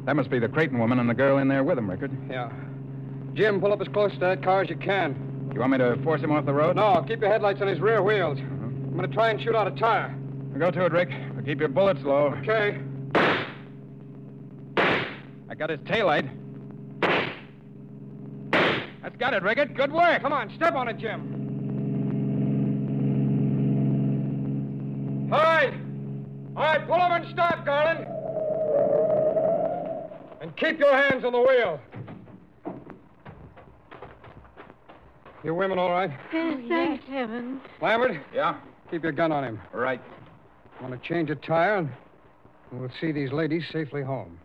That must be the Creighton woman and the girl in there with him, Rickard. Yeah. Jim, pull up as close to that car as you can. You want me to force him off the road? No, keep your headlights on his rear wheels. I'm going to try and shoot out a tire. Go to it, Rick. But keep your bullets low. Okay. I got his taillight. That's got it, Rickard. Good work. Come on, step on it, Jim. All right. All right, pull over and start, Garland. And keep your hands on the wheel. You women all right? Yes, thank heaven. Lambert? Yeah? Keep your gun on him. Right. Want to change a tire, and we'll see these ladies safely home.